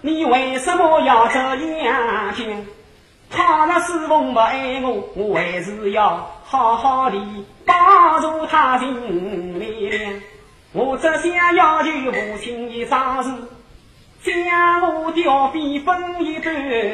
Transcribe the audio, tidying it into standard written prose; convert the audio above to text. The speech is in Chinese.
你为什么要这样讲？他那师傅不爱我，我还是要好好的帮助他尽力量。我只想要求父亲的丧事，将我吊臂分一段。